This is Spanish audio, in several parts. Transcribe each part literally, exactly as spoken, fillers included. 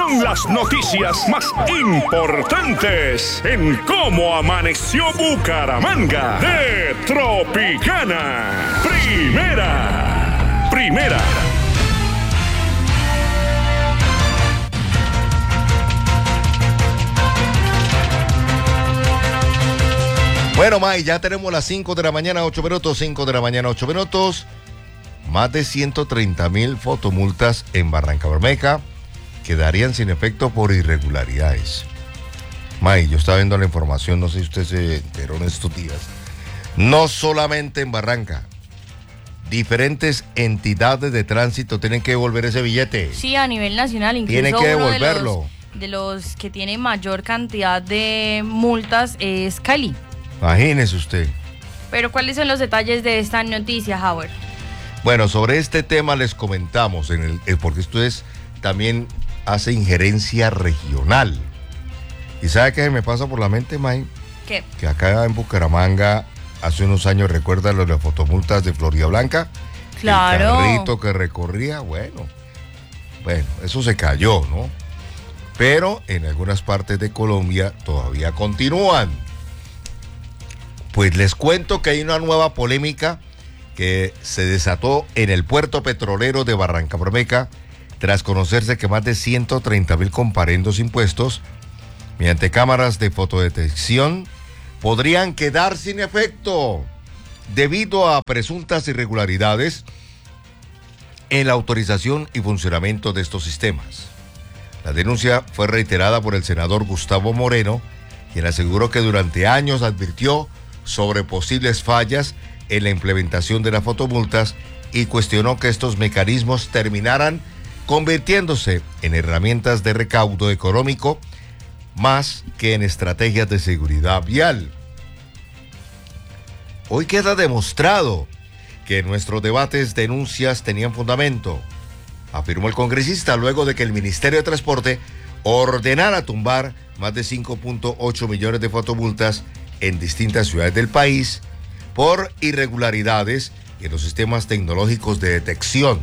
son las noticias más importantes en cómo amaneció Bucaramanga de Tropicana. Primera, primera. Bueno, May, ya tenemos las cinco de la mañana, ocho minutos, cinco de la mañana, ocho minutos. Más de ciento treinta mil fotomultas en Barrancabermeja quedarían sin efecto por irregularidades. May, yo estaba viendo la información, no sé si usted se enteró en estos días. No solamente en Barranca, diferentes entidades de tránsito tienen que devolver ese billete. Sí, a nivel nacional, incluso Tienen que uno devolverlo. De los, de los que tiene mayor cantidad de multas es Cali. Imagínese usted. Pero ¿cuáles son los detalles de esta noticia, Howard? Bueno, sobre este tema les comentamos, en el, el porque esto es, también hace injerencia regional. ¿Y sabe qué me pasa por la mente, May? ¿Qué? Que acá en Bucaramanga, hace unos años, ¿recuerda lo de las fotomultas de Florida Blanca? Claro. El carrito que recorría, bueno, bueno, eso se cayó, ¿no? Pero en algunas partes de Colombia todavía continúan. Pues les cuento que hay una nueva polémica que se desató en el puerto petrolero de Barrancabermeja tras conocerse que más de ciento treinta mil comparendos impuestos mediante cámaras de fotodetección podrían quedar sin efecto debido a presuntas irregularidades en la autorización y funcionamiento de estos sistemas. La denuncia fue reiterada por el senador Gustavo Moreno, quien aseguró que durante años advirtió sobre posibles fallas en la implementación de las fotomultas y cuestionó que estos mecanismos terminaran convirtiéndose en herramientas de recaudo económico más que en estrategias de seguridad vial. Hoy queda demostrado que nuestros debates denuncias tenían fundamento, afirmó el congresista luego de que el Ministerio de Transporte ordenara tumbar más de cinco punto ocho millones de fotomultas en distintas ciudades del país por irregularidades en los sistemas tecnológicos de detección.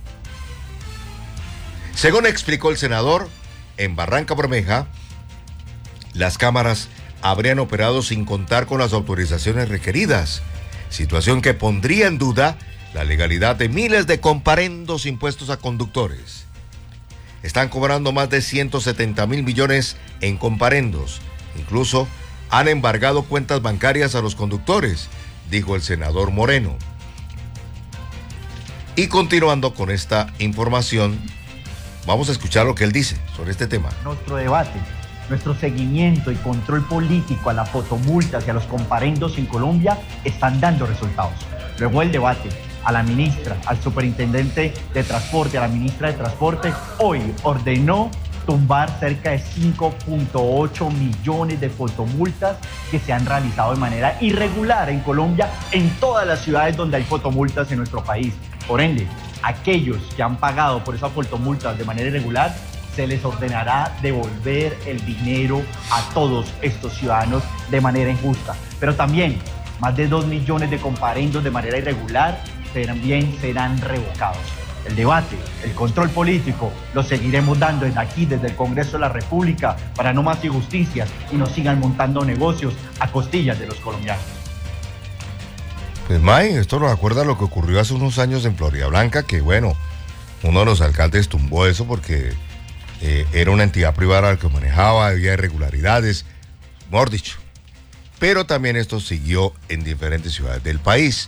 Según explicó el senador, en Barrancabermeja, las cámaras habrían operado sin contar con las autorizaciones requeridas, situación que pondría en duda la legalidad de miles de comparendos impuestos a conductores. Están cobrando más de ciento setenta mil millones en comparendos, incluso han embargado cuentas bancarias a los conductores, dijo el senador Moreno. Y continuando con esta información, vamos a escuchar lo que él dice sobre este tema. Nuestro debate, nuestro seguimiento y control político a las fotomultas y a los comparendos en Colombia están dando resultados. Luego el debate a la ministra, al superintendente de transporte, a la ministra de transporte, hoy ordenó tumbar cerca de cinco punto ocho millones de fotomultas que se han realizado de manera irregular en Colombia, en todas las ciudades donde hay fotomultas en nuestro país. Por ende, aquellos que han pagado por esas fotomultas de manera irregular, se les ordenará devolver el dinero a todos estos ciudadanos de manera injusta. Pero también, más de dos millones de comparendos de manera irregular también serán revocados. El debate, el control político, lo seguiremos dando desde aquí, desde el Congreso de la República, para no más injusticias y no sigan montando negocios a costillas de los colombianos. Pues May, esto nos acuerda a lo que ocurrió hace unos años en Florida Blanca, que bueno, uno de los alcaldes tumbó eso porque eh, era una entidad privada la que manejaba, había irregularidades, mejor dicho. Pero también esto siguió en diferentes ciudades del país.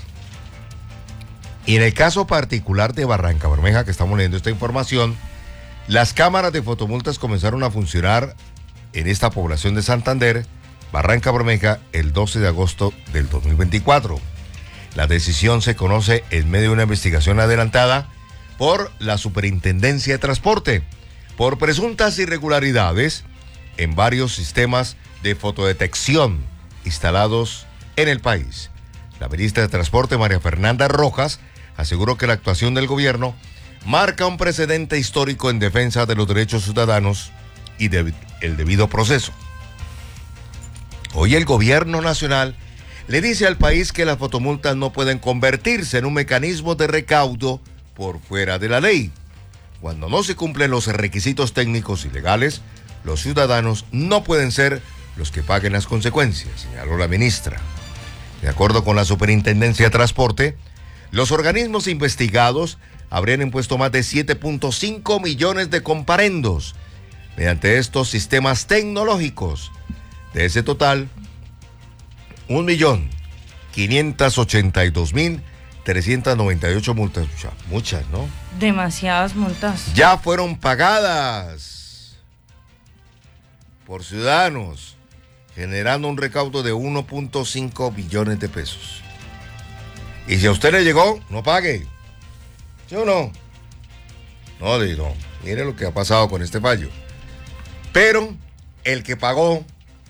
Y en el caso particular de Barrancabermeja, que estamos leyendo esta información, las cámaras de fotomultas comenzaron a funcionar en esta población de Santander, Barrancabermeja, el doce de agosto del dos mil veinticuatro. La decisión se conoce en medio de una investigación adelantada por la Superintendencia de Transporte por presuntas irregularidades en varios sistemas de fotodetección instalados en el país. La ministra de Transporte, María Fernanda Rojas, aseguró que la actuación del gobierno marca un precedente histórico en defensa de los derechos ciudadanos y de, el debido proceso. Hoy el gobierno nacional le dice al país que las fotomultas no pueden convertirse en un mecanismo de recaudo por fuera de la ley. cuando no se cumplen los requisitos técnicos y legales, los ciudadanos no pueden ser los que paguen las consecuencias, señaló la ministra. De acuerdo con la Superintendencia de Transporte, los organismos investigados habrían impuesto más de siete punto cinco millones de comparendos mediante estos sistemas tecnológicos. De ese total, un millón quinientos ochenta y dos mil trescientos noventa y ocho multas. Muchas, ¿no? Demasiadas multas. Ya fueron pagadas por ciudadanos, generando un recaudo de uno punto cinco billones de pesos. Y si a usted le llegó, no pague. ¿Sí o no? No, no. Mire lo que ha pasado con este fallo. Pero el que pagó,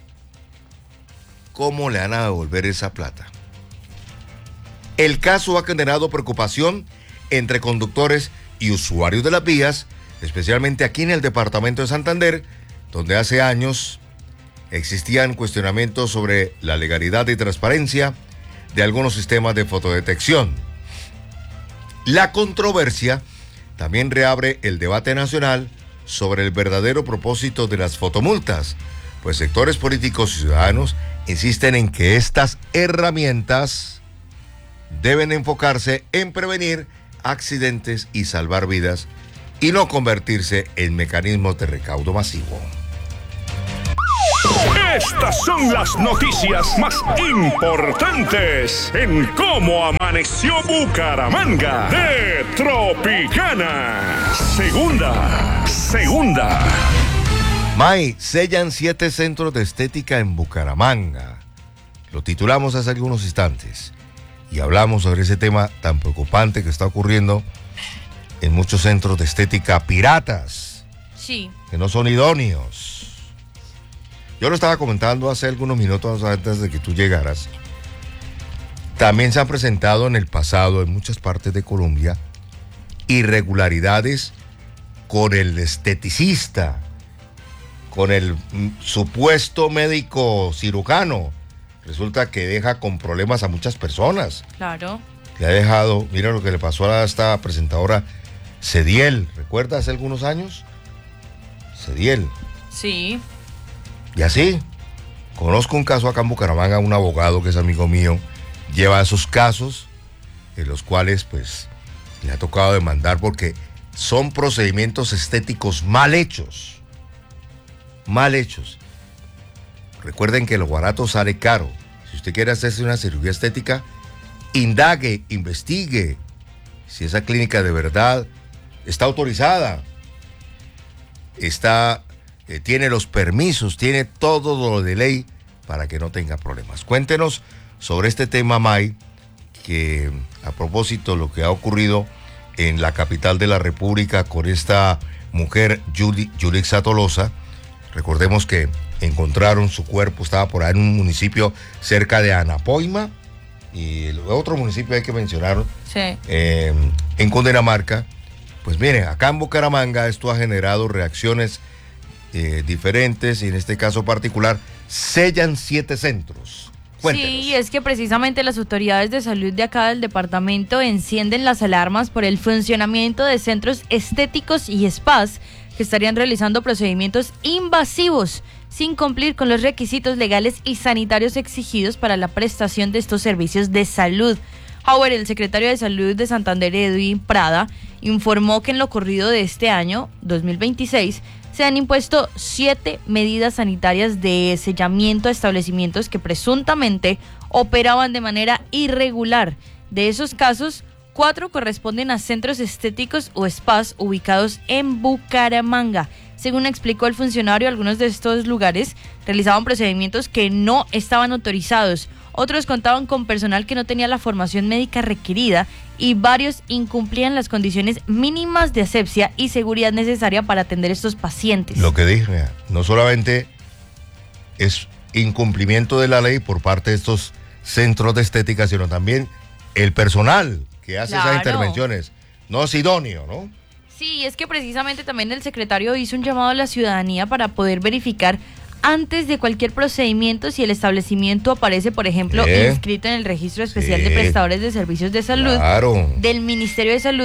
¿cómo le van a devolver esa plata? El caso ha generado preocupación entre conductores y usuarios de las vías, especialmente aquí en el departamento de Santander, donde hace años existían cuestionamientos sobre la legalidad y transparencia de algunos sistemas de fotodetección. La controversia también reabre el debate nacional sobre el verdadero propósito de las fotomultas, pues sectores políticos y ciudadanos insisten en que estas herramientas deben enfocarse en prevenir accidentes y salvar vidas y no convertirse en mecanismos de recaudo masivo. Estas son las noticias más importantes en Cómo Amaneció Bucaramanga de Tropicana. Segunda, segunda. May, sellan siete centros de estética en Bucaramanga. Lo titulamos hace algunos instantes y hablamos sobre ese tema tan preocupante que está ocurriendo en muchos centros de estética piratas. Sí. Que no son idóneos. Yo lo estaba comentando hace algunos minutos antes de que tú llegaras. También se han presentado en el pasado en muchas partes de Colombia irregularidades con el esteticista, con el mm, supuesto médico cirujano. Resulta que deja con problemas a muchas personas. Claro. Le ha dejado, mira lo que le pasó a esta presentadora Cediel. ¿Recuerda hace algunos años? Cediel. Sí. Y así, conozco un caso acá en Bucaramanga, un abogado que es amigo mío, lleva esos casos en los cuales pues le ha tocado demandar porque son procedimientos estéticos mal hechos, mal hechos. Recuerden que lo barato sale caro. Si usted quiere hacerse una cirugía estética, indague, investigue si esa clínica de verdad está autorizada, está... Eh, tiene los permisos, tiene todo lo de ley para que no tenga problemas. Cuéntenos sobre este tema, May, que a propósito de lo que ha ocurrido en la capital de la República con esta mujer, Yuli, Yulixa Tolosa. Recordemos que encontraron su cuerpo, estaba por ahí en un municipio cerca de Anapoima, y el otro municipio hay que mencionar, Sí. eh, en Cundinamarca. Pues miren, acá en Bucaramanga esto ha generado reacciones Eh, diferentes y en este caso particular sellan siete centros. Cuéntenos. Sí, es que precisamente las autoridades de salud de acá del departamento encienden las alarmas por el funcionamiento de centros estéticos y spas que estarían realizando procedimientos invasivos sin cumplir con los requisitos legales y sanitarios exigidos para la prestación de estos servicios de salud. Howard, el secretario de Salud de Santander, Edwin Prada, informó que en lo corrido de este año, dos mil veintiséis, se han impuesto siete medidas sanitarias de sellamiento a establecimientos que presuntamente operaban de manera irregular. De esos casos, cuatro corresponden a centros estéticos o spas ubicados en Bucaramanga. Según explicó el funcionario, algunos de estos lugares realizaban procedimientos que no estaban autorizados. Otros contaban con personal que no tenía la formación médica requerida y varios incumplían las condiciones mínimas de asepsia y seguridad necesaria para atender a estos pacientes. Lo que dije, no solamente es incumplimiento de la ley por parte de estos centros de estética, sino también el personal que hace Claro. esas intervenciones no es idóneo, ¿no? Sí, es que precisamente también el secretario hizo un llamado a la ciudadanía para poder verificar antes de cualquier procedimiento si el establecimiento aparece, por ejemplo, ¿Eh? inscrito en el registro especial Sí. de prestadores de servicios de salud Claro. del Ministerio de Salud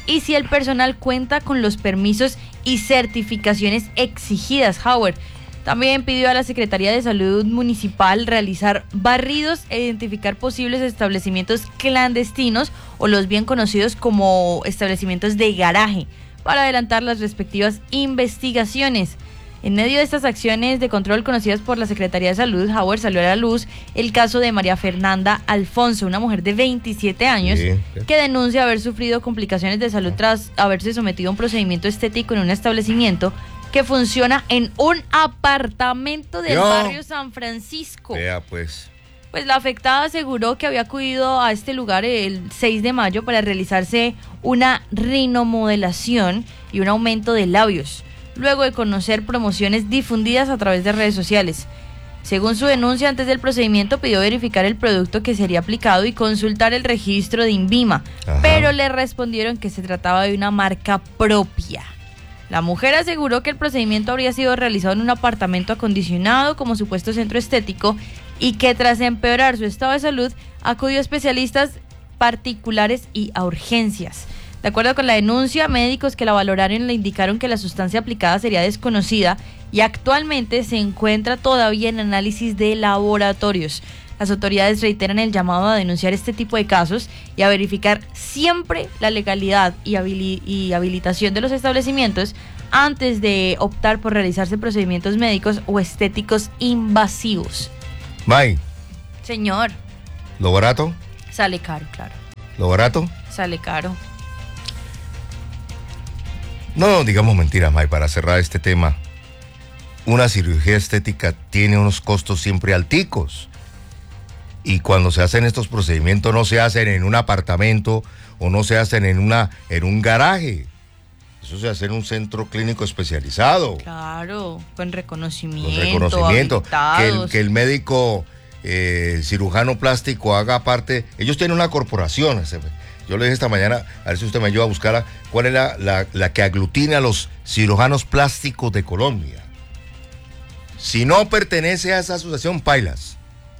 y si el personal cuenta con los permisos y certificaciones exigidas. Howard también pidió a la Secretaría de Salud Municipal realizar barridos e identificar posibles establecimientos clandestinos o los bien conocidos como establecimientos de garaje para adelantar las respectivas investigaciones. En medio de estas acciones de control conocidas por la Secretaría de Salud, Howard, salió a la luz el caso de María Fernanda Alfonso, una mujer de veintisiete años sí, sí. que denuncia haber sufrido complicaciones de salud tras haberse sometido a un procedimiento estético en un establecimiento que funciona en un apartamento del Yo. barrio San Francisco. Vea pues. Pues la afectada aseguró que había acudido a este lugar el seis de mayo para realizarse una rinomodelación y un aumento de labios, luego de conocer promociones difundidas a través de redes sociales. Según su denuncia, antes del procedimiento pidió verificar el producto que sería aplicado y consultar el registro de INVIMA, Ajá. pero le respondieron que se trataba de una marca propia. La mujer aseguró que el procedimiento habría sido realizado en un apartamento acondicionado como supuesto centro estético y que tras empeorar su estado de salud acudió a especialistas particulares y a urgencias. De acuerdo con la denuncia, médicos que la valoraron le indicaron que la sustancia aplicada sería desconocida y actualmente se encuentra todavía en análisis de laboratorios. Las autoridades reiteran el llamado a denunciar este tipo de casos y a verificar siempre la legalidad y, habili- y habilitación de los establecimientos antes de optar por realizarse procedimientos médicos o estéticos invasivos. May. Señor. ¿Lo barato? Sale caro, claro. ¿Lo barato? Sale caro. No digamos mentiras, May, para cerrar este tema. Una cirugía estética tiene unos costos siempre alticos. Y cuando se hacen estos procedimientos no se hacen en un apartamento o no se hacen en una en un garaje. Eso se hace en un centro clínico especializado. Claro, con reconocimiento. Con reconocimiento. Que el, que el médico eh, cirujano plástico haga parte. Ellos tienen una corporación. Yo le dije esta mañana, a ver si usted me ayuda a buscarla, cuál es la, la, la que aglutina a los cirujanos plásticos de Colombia. Si no pertenece a esa asociación, pailas.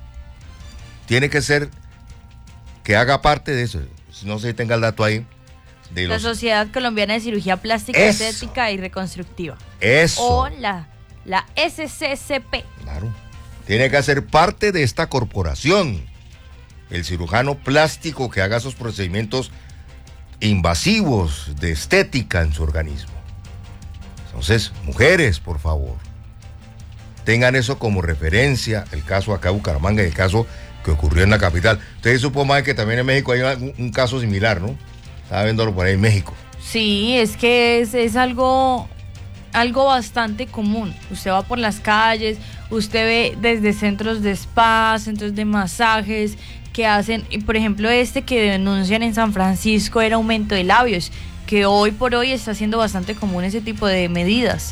Tiene que ser que haga parte de eso. No sé si tenga el dato ahí. De la los... Sociedad Colombiana de Cirugía Plástica, eso. Estética y Reconstructiva. Eso. O la, la S C C P. Claro. Tiene que hacer parte de esta corporación. El cirujano plástico que haga esos procedimientos invasivos de estética en su organismo. Entonces, mujeres, por favor, tengan eso como referencia. El caso acá de Bucaramanga y el caso que ocurrió en la capital. Ustedes supo más que también en México hay un, un caso similar, ¿no? Estaba viéndolo por ahí en México. Sí, es que es, es algo, algo bastante común. Usted va por las calles, usted ve desde centros de spa, centros de masajes que hacen, y por ejemplo este que denuncian en San Francisco era aumento de labios, que hoy por hoy está siendo bastante común ese tipo de medidas.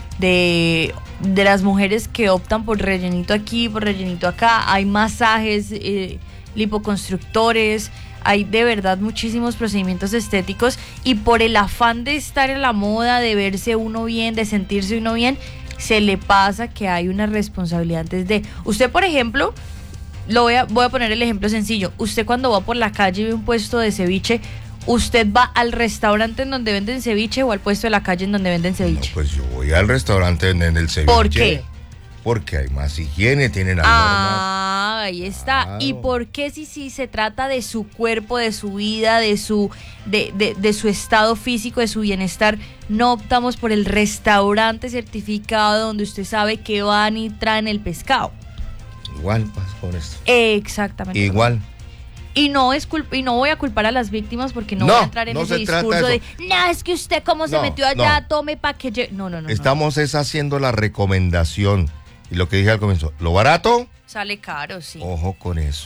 De, de las mujeres que optan por rellenito aquí, por rellenito acá. Hay masajes, eh, lipoconstructores, hay de verdad muchísimos procedimientos estéticos y por el afán de estar en la moda, de verse uno bien, de sentirse uno bien, se le pasa que hay una responsabilidad antes de... Usted, por ejemplo, lo voy a, voy a poner el ejemplo sencillo. Usted cuando va por la calle y ve un puesto de ceviche, ¿usted va al restaurante en donde venden ceviche o al puesto de la calle en donde venden ceviche? No, pues yo voy al restaurante en el ceviche. ¿Por qué? Porque hay más higiene, tienen algo Ah, más. Ahí está. Claro. ¿Y por qué si, si se trata de su cuerpo, de su vida, de su, de, de, de su estado físico, de su bienestar, no optamos por el restaurante certificado donde usted sabe que van y traen el pescado? Igual pasa con esto. Exactamente. Igual. Y no es culpa, y no voy a culpar a las víctimas porque no, No, voy a entrar en no ese se trata discurso de de, eso. no, es que usted como se No, metió allá, no. tome pa' que yo... No, no, no. Estamos es haciendo la recomendación. Y lo que dije al comienzo, lo barato, no. Sale caro, sí. ojo con eso.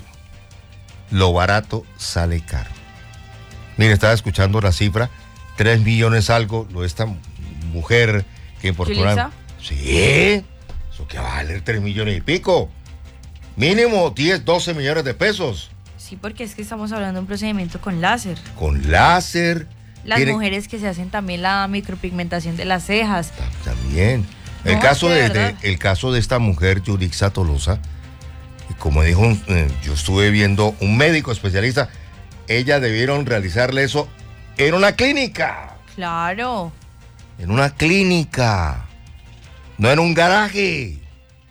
Lo barato sale caro. Mire, estaba escuchando la cifra, tres millones algo, lo de esta mujer que importó una... Sí, eso que va a valer tres millones y pico. Mínimo diez, doce millones de pesos. Sí, porque es que estamos hablando de un procedimiento con láser. Con láser. Las Tiene... mujeres que se hacen también la micropigmentación de las cejas. También. El, No, caso de de, de, el caso de esta mujer, Yurixa Tolosa, como dijo, eh, yo estuve viendo un médico especialista, ella debieron realizarle eso en una clínica. Claro. En una clínica. No en un garaje.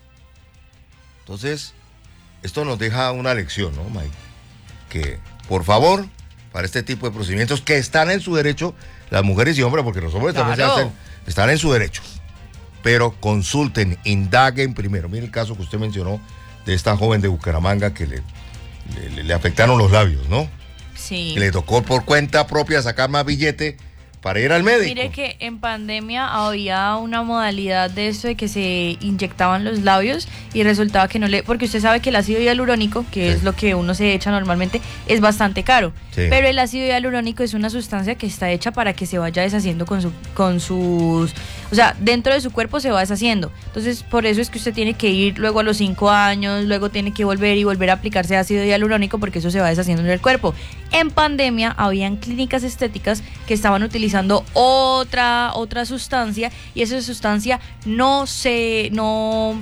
Entonces, esto nos deja una lección, ¿no, Mike? Que, por favor, para este tipo de procedimientos que están en su derecho, las mujeres y hombres, porque los hombres Claro. también se hacen, están en su derecho. Pero consulten, indaguen primero. Mire el caso que usted mencionó de esta joven de Bucaramanga que le, le, le afectaron los labios, ¿no? Sí. Que le tocó por cuenta propia sacar más billete para ir al médico. Mire que en pandemia había una modalidad de eso de que se inyectaban los labios y resultaba que no le... Porque usted sabe que el ácido hialurónico, que Sí. es lo que uno se echa normalmente, es bastante caro. Sí. Pero el ácido hialurónico es una sustancia que está hecha para que se vaya deshaciendo con, su, con sus... O sea, dentro de su cuerpo se va deshaciendo. Entonces, por eso es que usted tiene que ir luego a los cinco años, luego tiene que volver y volver a aplicarse ácido hialurónico porque eso se va deshaciendo en el cuerpo. En pandemia habían clínicas estéticas que estaban utilizando otra, otra sustancia y esa sustancia no se... no,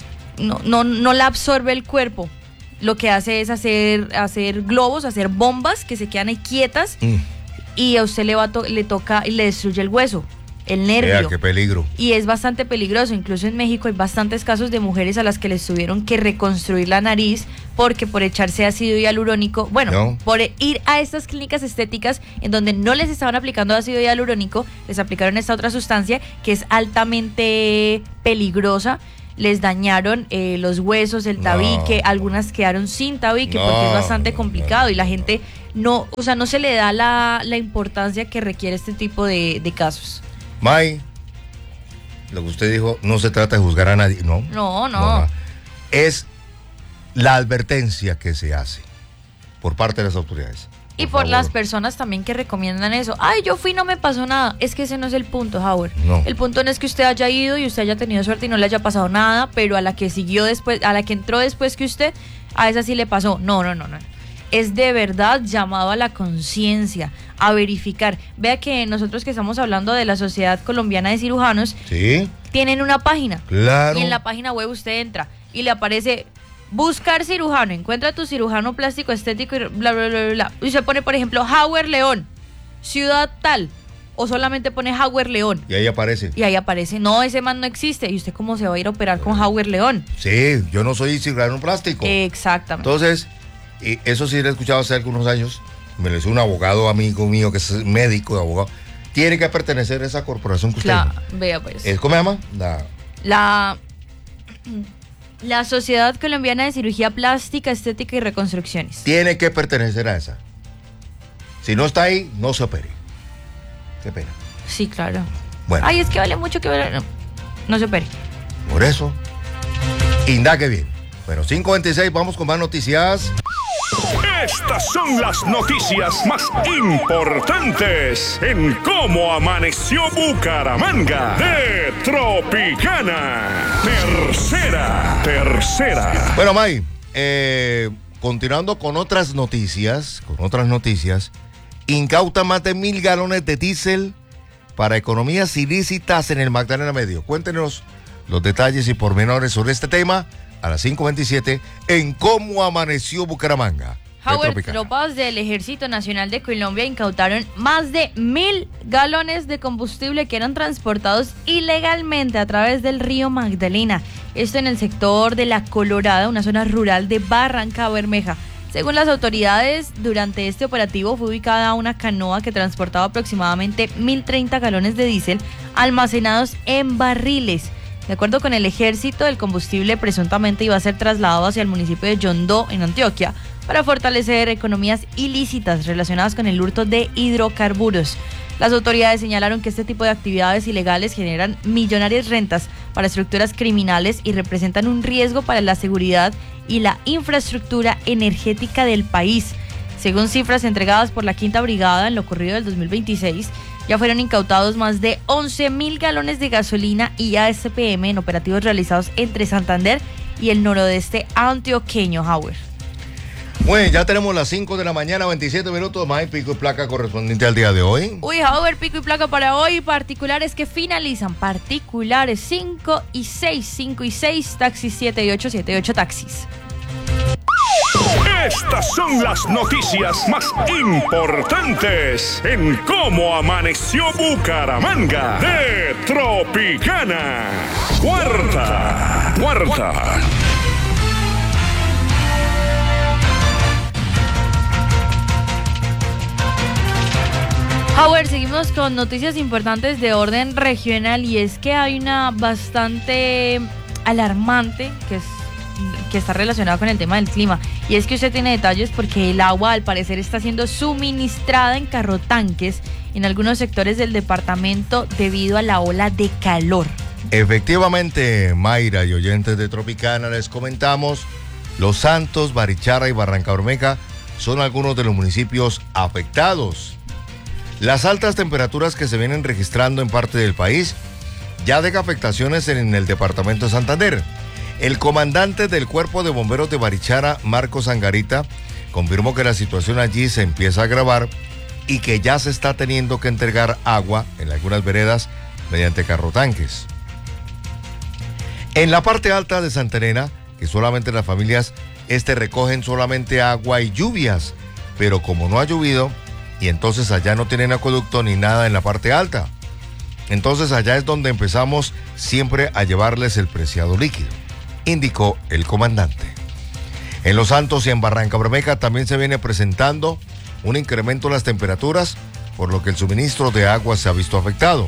no, no, no la absorbe el cuerpo. Lo que hace es hacer, hacer globos, hacer bombas que se quedan ahí quietas Mm. y a usted le, va to- le toca y le destruye el hueso, el nervio. Vea, qué peligro. Y es bastante peligroso. Incluso en México hay bastantes casos de mujeres a las que les tuvieron que reconstruir la nariz porque por echarse ácido hialurónico, bueno, No. por ir a estas clínicas estéticas en donde no les estaban aplicando ácido hialurónico, les aplicaron esta otra sustancia que es altamente peligrosa. Les dañaron eh, los huesos, el tabique, No. algunas quedaron sin tabique No, porque es bastante no, complicado no, y la no. gente no, o sea, no se le da la, la importancia que requiere este tipo de, de casos. May, lo que usted dijo, no se trata de juzgar a nadie, no. No, no. Es la advertencia que se hace por parte de las autoridades. Y Por por las favor. personas también que recomiendan eso. Ay, yo fui y no me pasó nada. Es que ese no es el punto, Howard. No. El punto no es que usted haya ido y usted haya tenido suerte y no le haya pasado nada, pero a la que siguió después, a la que entró después que usted, a esa sí le pasó. No, no, no, no. Es de verdad llamado a la conciencia, a verificar. Vea que nosotros que estamos hablando de la Sociedad Colombiana de Cirujanos, Sí, tienen una página. claro. Y en la página web usted entra y le aparece buscar cirujano, encuentra tu cirujano plástico estético y bla, bla, bla, bla, bla. Y se pone, por ejemplo, Howard León, ciudad tal, o solamente pone Howard León. Y ahí aparece. Y ahí aparece, no, ese man no existe. ¿Y usted cómo se va a ir a operar con Howard León? Sí, yo no soy cirujano plástico. Exactamente. Entonces, y eso sí lo he escuchado hace algunos años. Me lo hizo un abogado amigo mío que es médico y abogado. Tiene que pertenecer a esa corporación que usted La, dijo. vea pues. Eh, ¿Cómo se llama? La, La, la Sociedad Colombiana de Cirugía Plástica, Estética y Reconstrucciones. tiene que pertenecer a esa. Si no está ahí, no se opere. Qué pena. Sí, claro. Bueno, Ay, es que vale mucho que ver. No, no se opere. por eso, indague bien. Bueno, cinco veintiséis, vamos con más noticias. Estas son las noticias más importantes en cómo amaneció Bucaramanga. De Tropicana. Tercera, tercera. Bueno, May, eh, continuando con otras noticias, con otras noticias, incauta más de mil galones de diésel para economías ilícitas en el Magdalena Medio. Cuéntenos los detalles y pormenores sobre este tema a las cinco veintisiete en Cómo Amaneció Bucaramanga. de Howard, Tropicana. tropas del Ejército Nacional de Colombia incautaron más de mil galones de combustible que eran transportados ilegalmente a través del río Magdalena. Esto en el sector de La Colorada, una zona rural de Barranca Bermeja. Según las autoridades, durante este operativo fue ubicada una canoa que transportaba aproximadamente mil treinta galones de diésel almacenados en barriles. De acuerdo con el ejército, el combustible presuntamente iba a ser trasladado hacia el municipio de Yondó, en Antioquia, para fortalecer economías ilícitas relacionadas con el hurto de hidrocarburos. Las autoridades señalaron que este tipo de actividades ilegales generan millonarias rentas para estructuras criminales y representan un riesgo para la seguridad y la infraestructura energética del país. Según cifras entregadas por la Quinta Brigada en lo ocurrido del dos mil veintiséis, ya fueron incautados más de once mil galones de gasolina y A S P M en operativos realizados entre Santander y el noroeste antioqueño, Howard. Bueno, ya tenemos las cinco de la mañana, veintisiete minutos, más pico y placa correspondiente al día de hoy. Uy, Howard, pico y placa para hoy. Particulares que finalizan. Particulares cinco y seis, cinco y seis, taxis siete y ocho, siete y ocho taxis. Estas son las noticias más importantes en Cómo Amaneció Bucaramanga de Tropicana. Cuarta, cuarta. Howard, seguimos con noticias importantes de orden regional y es que hay una bastante alarmante que es que está relacionada con el tema del clima, y es que usted tiene detalles porque el agua al parecer está siendo suministrada en carrotanques en algunos sectores del departamento debido a la ola de calor. Efectivamente, Mayra y oyentes de Tropicana, les comentamos, Los Santos, Barichara y Barrancabermeja son algunos de los municipios afectados. Las altas temperaturas que se vienen registrando en parte del país ya deja afectaciones en el departamento de Santander. El comandante del Cuerpo de Bomberos de Barichara, Marcos Angarita, confirmó que la situación allí se empieza a agravar y que ya se está teniendo que entregar agua en algunas veredas mediante carrotanques. En la parte alta de Santa Elena, que solamente las familias este recogen solamente agua y lluvias, pero como no ha llovido, y entonces allá no tienen acueducto ni nada en la parte alta. Entonces allá es donde empezamos siempre a llevarles el preciado líquido, indicó el comandante. En Los Santos y en Barrancabermeja también se viene presentando un incremento en las temperaturas, por lo que el suministro de agua se ha visto afectado.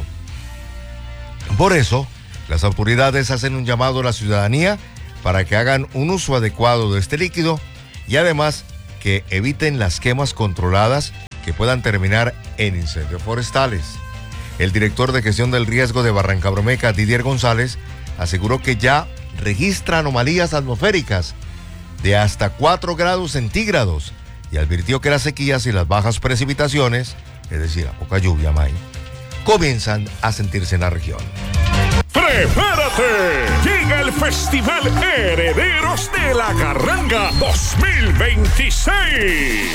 Por eso, las autoridades hacen un llamado a la ciudadanía para que hagan un uso adecuado de este líquido y además que eviten las quemas controladas que puedan terminar en incendios forestales. El director de gestión del riesgo de Barrancabermeja, Didier González, aseguró que ya registra anomalías atmosféricas de hasta cuatro grados centígrados y advirtió que las sequías y las bajas precipitaciones, es decir, la poca lluvia, May, comienzan a sentirse en la región. ¡Prepárate! Llega el Festival Herederos de la Carranga dos mil veintiséis.